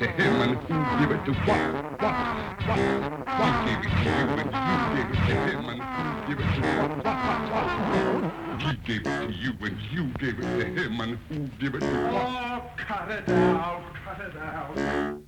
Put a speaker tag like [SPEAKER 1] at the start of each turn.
[SPEAKER 1] to him and who give it to what? He gave it to you and you gave it to him and who give it to what? He gave it to you and you gave it to him and who give it to what?
[SPEAKER 2] Oh, cut it out, cut it out.